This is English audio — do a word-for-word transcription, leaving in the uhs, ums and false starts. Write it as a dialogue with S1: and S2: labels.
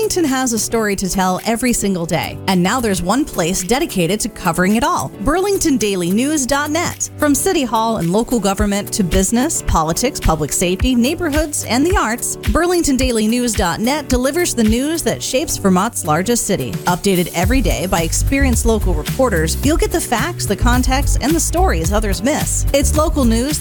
S1: Burlington has a story to tell every single day, and now there's one place dedicated to covering it all. Burlington Daily News dot net. From City Hall and local government to business, politics, public safety, neighborhoods, and the arts, Burlington Daily News dot net delivers the news that shapes Vermont's largest city. Updated every day by experienced local reporters, you'll get the facts, the context, and the stories others miss. It's local news